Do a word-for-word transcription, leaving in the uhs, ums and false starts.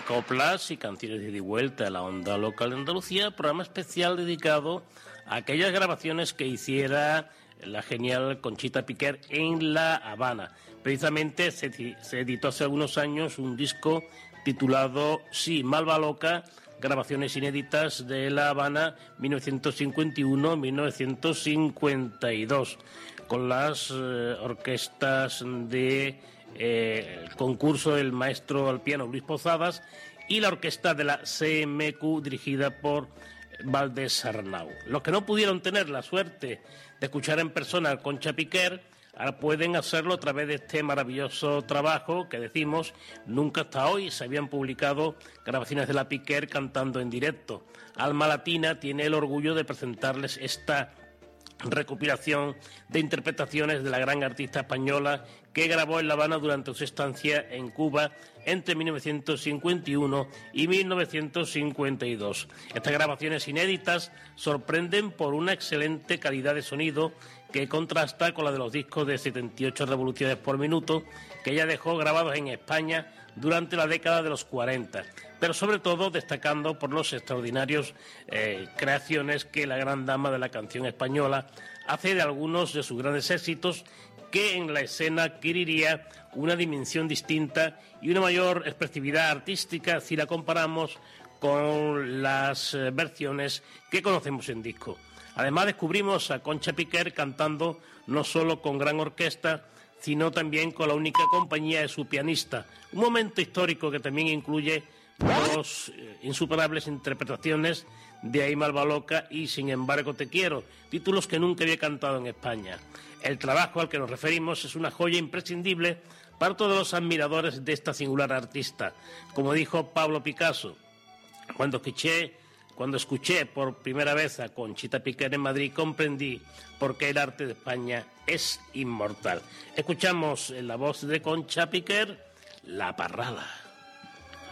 Coplas y canciones de ida y vuelta a la onda local de Andalucía, programa especial dedicado a aquellas grabaciones que hiciera la genial Conchita Piquer en La Habana. Precisamente se, se editó hace algunos años un disco titulado Sí, Malva Loca, grabaciones inéditas de La Habana mil novecientos cincuenta y uno a mil novecientos cincuenta y dos, con las eh, orquestas de eh, el concurso del maestro al piano Luis Posadas y la orquesta de la C M Q dirigida por Valdés Arnau. Los que no pudieron tener la suerte de escuchar en persona a Concha Piquer ahora pueden hacerlo a través de este maravilloso trabajo que decimos, nunca hasta hoy se habían publicado grabaciones de la Piquer cantando en directo. Alma Latina tiene el orgullo de presentarles esta recopilación de interpretaciones de la gran artista española que grabó en La Habana durante su estancia en Cuba entre mil novecientos cincuenta y uno y mil novecientos cincuenta y dos. Estas grabaciones inéditas sorprenden por una excelente calidad de sonido que contrasta con la de los discos de setenta y ocho revoluciones por minuto que ella dejó grabados en España durante la década de los cuarenta, pero sobre todo destacando por los extraordinarios eh, creaciones que la gran dama de la canción española hace de algunos de sus grandes éxitos, que en la escena adquiriría una dimensión distinta y una mayor expresividad artística si la comparamos con las eh, versiones que conocemos en disco. Además descubrimos a Concha Piquer cantando no solo con gran orquesta, sino también con la única compañía de su pianista. Un momento histórico que también incluye dos eh, insuperables interpretaciones de Ay Malva Loca y Sin embargo te quiero, títulos que nunca había cantado en España. El trabajo al que nos referimos es una joya imprescindible para todos los admiradores de esta singular artista. Como dijo Pablo Picasso, cuando escuché, cuando escuché por primera vez a Conchita Piquer en Madrid, comprendí por qué el arte de España es inmortal. Escuchamos en la voz de Concha Piquer, La Parrala.